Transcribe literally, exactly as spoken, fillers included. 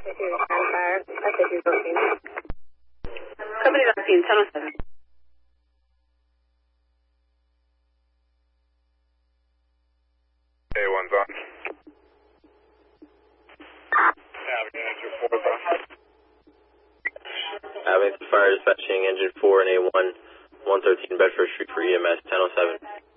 Fire. That's a huge scene. Company on scene, ten oh seven. A one's on. Avenue engine four is on. Avenue Fire dispatching engine four and A one, one thirteen Bedford Street for E M S, ten oh seven.